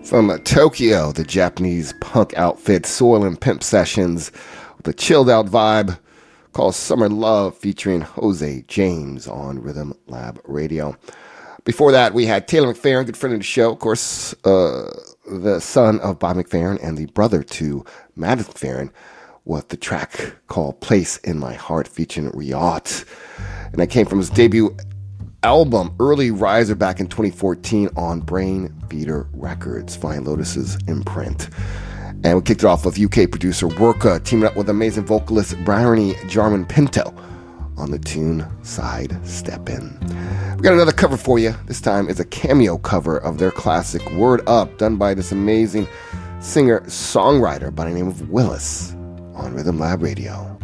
From Tokyo, the Japanese punk outfit Soil and Pimp Sessions with a chilled out vibe called Summer Love featuring Jose James on Rhythm Lab Radio. Before that, we had Taylor McFerrin, good friend of the show, of course, the son of Bob McFerrin and the brother to Matt McFerrin, with the track called Place in My Heart featuring Riot. And that came from his debut album, Early Riser, back in 2014 on Brain Feeder Records, Flying Lotus's imprint. And we kicked it off with UK producer Worka teaming up with amazing vocalist Bryony Jarman Pinto on the tune Side Step In. We got another cover for you. This time it's a cameo cover of their classic Word Up, done by this amazing singer-songwriter by the name of Willis on Rhythm Lab Radio.